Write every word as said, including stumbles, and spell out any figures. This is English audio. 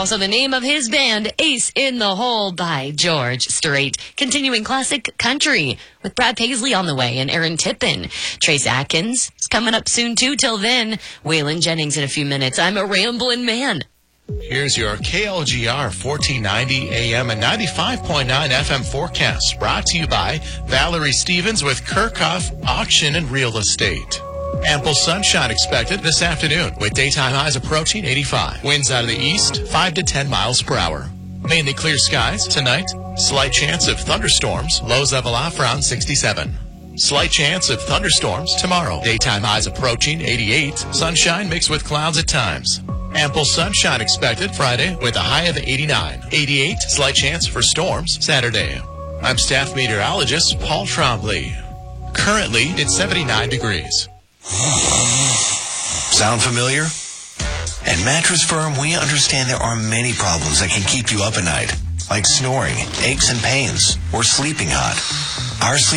Also the name of his band, Ace in the Hole by George Strait. Continuing classic country with Brad Paisley on the way and Aaron Tippin. Trace Atkins is coming up soon too. Till then, Waylon Jennings in a few minutes. I'm a rambling man. Here's your K L G R fourteen ninety A M and ninety-five point nine F M forecast, brought to you by Valerie Stevens with Kirchhoff Auction and Real Estate. Ample sunshine expected this afternoon with daytime highs approaching eighty-five. Winds out of the east, five to ten miles per hour. Mainly clear skies tonight. Slight chance of thunderstorms. Lows level off around sixty-seven. Slight chance of thunderstorms tomorrow. Daytime highs approaching eighty-eight. Sunshine mixed with clouds at times. Ample sunshine expected Friday with a high of eighty-nine. eighty-eight, slight chance for storms Saturday. I'm staff meteorologist Paul Trombley. Currently, it's seventy-nine degrees. Sound familiar? At Mattress Firm, we understand there are many problems that can keep you up at night, like snoring, aches and pains, or sleeping hot. Our sleep